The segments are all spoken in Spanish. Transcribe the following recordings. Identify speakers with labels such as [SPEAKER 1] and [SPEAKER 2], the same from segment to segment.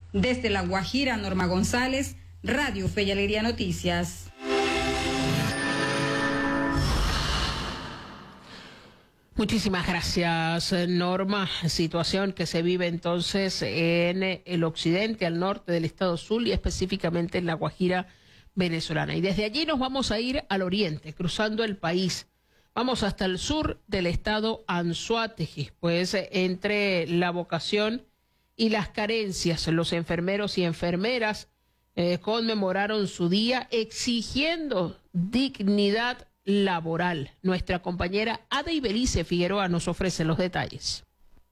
[SPEAKER 1] Desde La Guajira, Norma González, Radio Fe y Alegría Noticias.
[SPEAKER 2] Muchísimas gracias, Norma. Situación que se vive entonces en el occidente, al norte del estado Zulia y específicamente en La Guajira venezolana. Y desde allí nos vamos a ir al oriente, cruzando el país. Vamos hasta el sur del estado Anzoátegui, pues entre la vocación y las carencias, los enfermeros y enfermeras conmemoraron su día exigiendo dignidad laboral. Nuestra compañera Ada Ibelice Figueroa nos ofrece los detalles.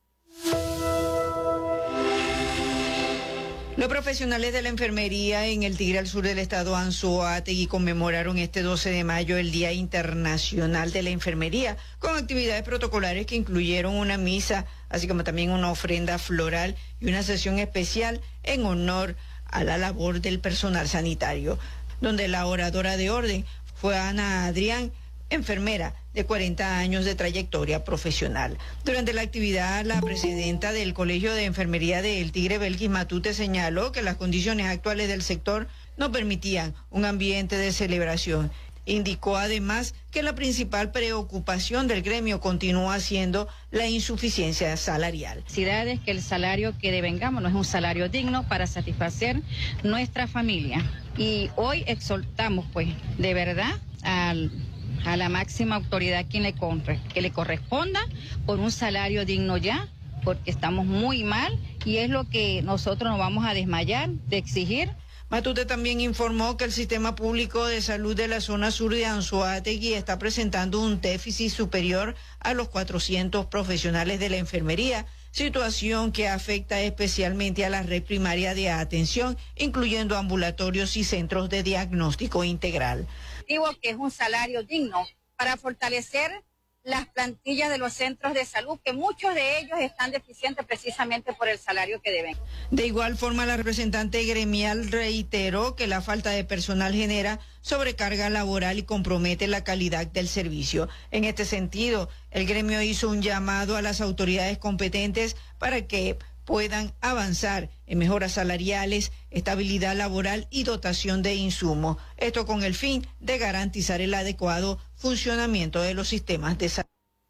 [SPEAKER 3] Los profesionales de la enfermería en el Tigre al sur del estado Anzoátegui conmemoraron este 12 de mayo el Día Internacional de la Enfermería, con actividades protocolares que incluyeron una misa, así como también una ofrenda floral y una sesión especial en honor a la labor del personal sanitario, donde la oradora de orden fue Ana Adrián, enfermera de 40 años de trayectoria profesional. Durante la actividad, la presidenta del Colegio de Enfermería de El Tigre, Belkis Matute, señaló que las condiciones actuales del sector no permitían un ambiente de celebración. Indicó además que la principal preocupación del gremio continúa siendo la insuficiencia salarial.
[SPEAKER 4] Necesidades que el salario que devengamos no es un salario digno para satisfacer nuestra familia. Y hoy exhortamos, pues, de verdad, a la máxima autoridad que le corresponda por un salario digno ya, porque estamos muy mal y es lo que nosotros nos vamos a desmayar de exigir.
[SPEAKER 3] Matute también informó que el sistema público de salud de la zona sur de Anzoátegui está presentando un déficit superior a los 400 profesionales de la enfermería, situación que afecta especialmente a la red primaria de atención, incluyendo ambulatorios y centros de diagnóstico integral.
[SPEAKER 4] Digo que es un salario digno para fortalecer las plantillas de los centros de salud, que muchos de ellos están deficientes precisamente por el salario que deben.
[SPEAKER 3] De igual forma, la representante gremial reiteró que la falta de personal genera sobrecarga laboral y compromete la calidad del servicio. En este sentido, el gremio hizo un llamado a las autoridades competentes para que puedan avanzar en mejoras salariales, estabilidad laboral y dotación de insumos. Esto con el fin de garantizar el adecuado funcionamiento de los sistemas de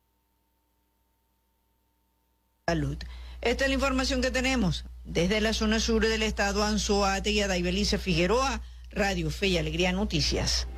[SPEAKER 3] salud. Esta es la información que tenemos desde la zona sur del estado Anzoátegui. Ada Ibelice Figueroa, Radio Fe y Alegría Noticias.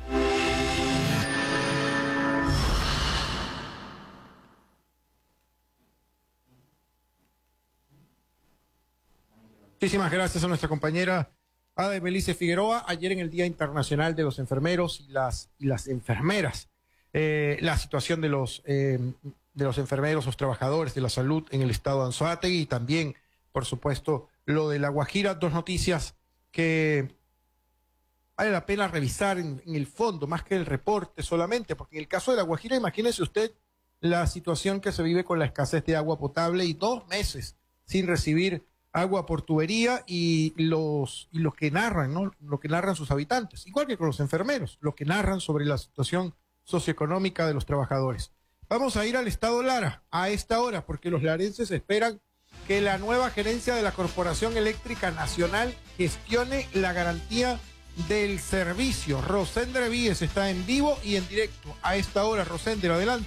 [SPEAKER 5] Muchísimas gracias a nuestra compañera Ada Ibelice Figueroa. Ayer en el Día Internacional de los Enfermeros y las enfermeras, la situación de los enfermeros, los trabajadores de la salud en el estado de Anzoátegui y también, por supuesto, lo de La Guajira. Dos noticias que vale la pena revisar en el fondo, más que el reporte solamente, porque en el caso de La Guajira, imagínese usted la situación que se vive con la escasez de agua potable y 2 meses sin recibir agua por tubería y los que narran, ¿no? Lo que narran sus habitantes, igual que con los enfermeros, lo que narran sobre la situación socioeconómica de los trabajadores. Vamos a ir al estado Lara a esta hora, porque los larenses esperan que la nueva gerencia de la Corporación Eléctrica Nacional gestione la garantía del servicio. Rosendre Víez está en vivo y en directo a esta hora. Rosendre, adelante.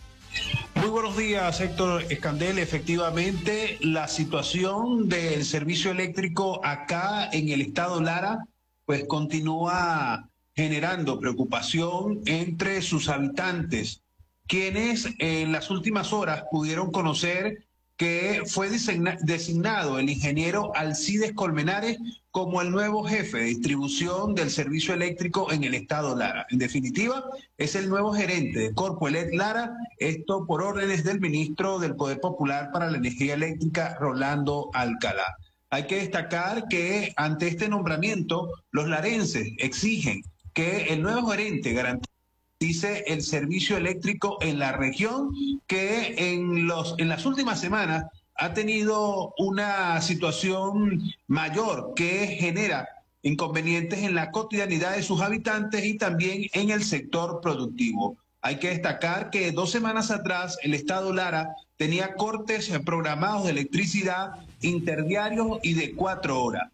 [SPEAKER 6] Muy buenos días, Héctor Escandel. Efectivamente, la situación del servicio eléctrico acá en el estado Lara, pues continúa generando preocupación entre sus habitantes, quienes en las últimas horas pudieron conocer que fue designado el ingeniero Alcides Colmenares como el nuevo jefe de distribución del servicio eléctrico en el estado Lara. En definitiva, es el nuevo gerente de Corpoelec Lara, esto por órdenes del ministro del Poder Popular para la Energía Eléctrica, Rolando Alcalá. Hay que destacar que ante este nombramiento, los larenses exigen que el nuevo gerente garantice el servicio eléctrico en la región, que en las últimas semanas ha tenido una situación mayor que genera inconvenientes en la cotidianidad de sus habitantes y también en el sector productivo. Hay que destacar que 2 semanas atrás el estado Lara tenía cortes programados de electricidad interdiarios y de 4 horas.